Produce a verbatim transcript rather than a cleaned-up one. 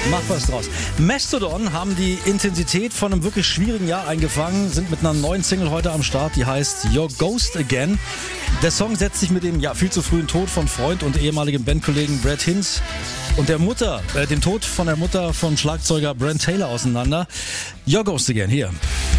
Mach was draus. Mastodon haben die Intensität von einem wirklich schwierigen Jahr eingefangen, sind mit einer neuen Single heute am Start, die heißt Your Ghost Again. Der Song setzt sich mit dem ja, viel zu frühen Tod von Freund und ehemaligem Bandkollegen Brad Hinz und der Mutter, äh, dem Tod von der Mutter von Schlagzeuger Brent Taylor auseinander. Your Ghost Again, hier.